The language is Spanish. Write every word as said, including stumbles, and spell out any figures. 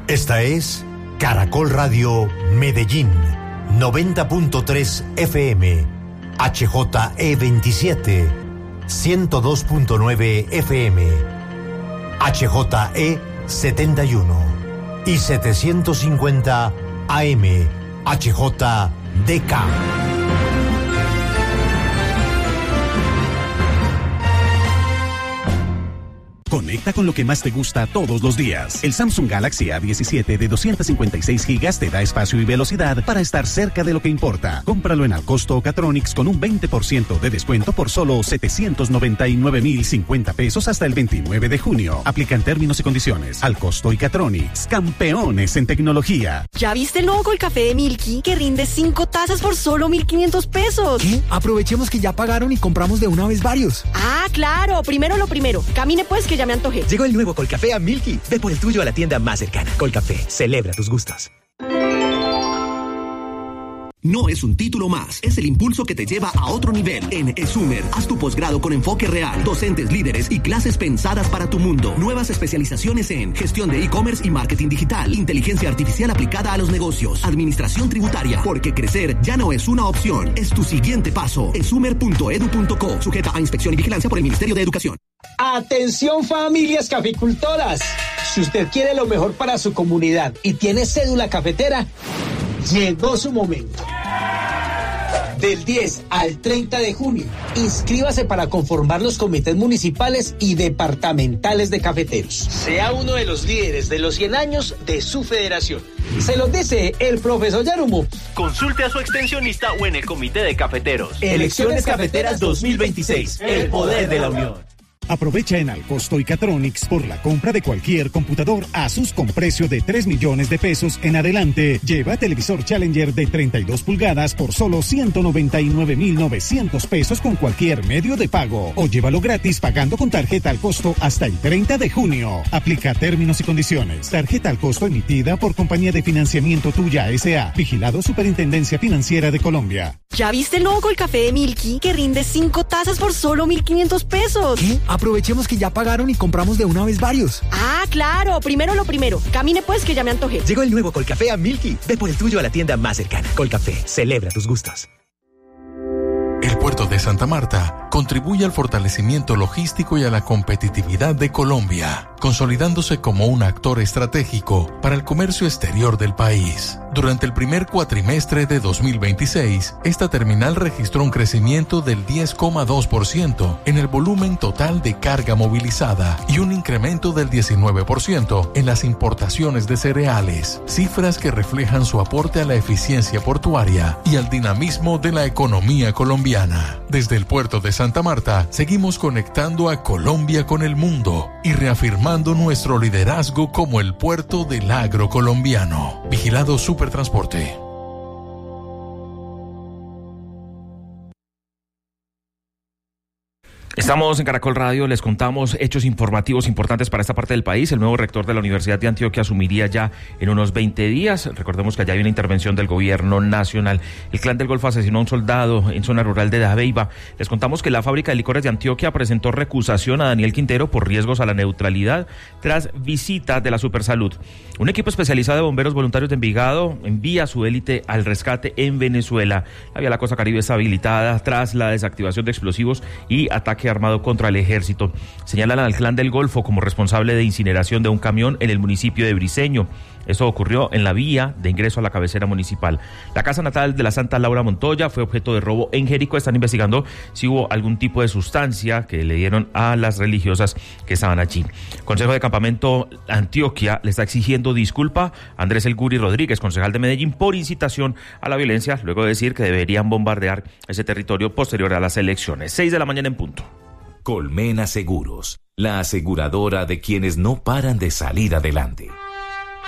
Esta es Caracol Radio Medellín, noventa punto tres F M, H J E veintisiete, ciento dos punto nueve F M, H J E setenta y uno y setecientos cincuenta A M, H J D K. Conecta con lo que más te gusta todos los días. El Samsung Galaxy A diecisiete de doscientos cincuenta y seis gigas te da espacio y velocidad para estar cerca de lo que importa. Cómpralo en Alcosto o Catronics con un veinte por ciento de descuento por solo setecientos noventa y nueve mil cincuenta pesos hasta el veintinueve de junio. Aplican términos y condiciones. Alcosto y Catronics, campeones en tecnología. ¿Ya viste el nuevo Colcafé de Milky que rinde cinco tazas por solo mil quinientos pesos? ¿Qué? Aprovechemos que ya pagaron y compramos de una vez varios. Ah, claro. Primero lo primero. Camine pues que ya me antojé. Llegó el nuevo Colcafé a Milky. Ve por el tuyo a la tienda más cercana. Colcafé, celebra tus gustos. No es un título más, es el impulso que te lleva a otro nivel. En ESUMER, haz tu posgrado con enfoque real, docentes líderes y clases pensadas para tu mundo. Nuevas especializaciones en gestión de e-commerce y marketing digital, inteligencia artificial aplicada a los negocios, administración tributaria, porque crecer ya no es una opción, es tu siguiente paso. esumer punto edu punto co, sujeta a inspección y vigilancia por el Ministerio de Educación. Atención familias caficultoras, si usted quiere lo mejor para su comunidad y tiene cédula cafetera, llegó su momento. Del diez al treinta de junio, inscríbase para conformar los comités municipales y departamentales de cafeteros. Sea uno de los líderes de los cien años de su federación. Se los dice el profesor Yarumo. Consulte a su extensionista o en el comité de cafeteros. Elecciones Cafeteras dos mil veintiséis. El poder de la unión. Aprovecha en Alcosto y Catronics por la compra de cualquier computador Asus con precio de tres millones de pesos en adelante. Lleva televisor Challenger de treinta y dos pulgadas por solo ciento noventa y nueve mil novecientos pesos con cualquier medio de pago. O llévalo gratis pagando con tarjeta al costo hasta el treinta de junio. Aplica términos y condiciones. Tarjeta al costo emitida por Compañía de Financiamiento Tuya S A. Vigilado Superintendencia Financiera de Colombia. ¿Ya viste el nuevo Colcafé de Milky que rinde cinco tazas por solo mil quinientos pesos? ¿Qué? Aprovechemos que ya pagaron y compramos de una vez varios. Ah, claro. Primero lo primero. Camine pues que ya me antojé. Llegó el nuevo Colcafé a Milky. Ve por el tuyo a la tienda más cercana. Colcafé, celebra tus gustos. El puerto de Santa Marta contribuye al fortalecimiento logístico y a la competitividad de Colombia, consolidándose como un actor estratégico para el comercio exterior del país. Durante el primer cuatrimestre de dos mil veintiséis, esta terminal registró un crecimiento del diez coma dos por ciento en el volumen total de carga movilizada y un incremento del diecinueve por ciento en las importaciones de cereales, cifras que reflejan su aporte a la eficiencia portuaria y al dinamismo de la economía colombiana. Desde el puerto de Santa Marta, seguimos conectando a Colombia con el mundo y reafirmando nuestro liderazgo como el puerto del agro colombiano. Vigilado Supertransporte. Estamos en Caracol Radio, les contamos hechos informativos importantes para esta parte del país. El nuevo rector de la Universidad de Antioquia asumiría ya en unos veinte días. Recordemos que allá hay una intervención del gobierno nacional. El Clan del Golfo asesinó a un soldado en zona rural de Dabeiba. Les contamos que la fábrica de licores de Antioquia presentó recusación a Daniel Quintero por riesgos a la neutralidad tras visita de la Supersalud. Un equipo especializado de bomberos voluntarios de Envigado envía su élite al rescate en Venezuela. La vía de la costa caribe está habilitada tras la desactivación de explosivos y ataque armado contra el ejército. Señalan al Clan del Golfo como responsable de incineración de un camión en el municipio de Briceño. Esto ocurrió en la vía de ingreso a la cabecera municipal. La casa natal de la Santa Laura Montoya fue objeto de robo en Jericó. Están investigando si hubo algún tipo de sustancia que le dieron a las religiosas que estaban allí. Consejo de Campamento Antioquia le está exigiendo disculpa a Andrés El Guri Rodríguez, concejal de Medellín, por incitación a la violencia, luego de decir que deberían bombardear ese territorio posterior a las elecciones. Seis de la mañana en punto. Colmena Seguros, la aseguradora de quienes no paran de salir adelante.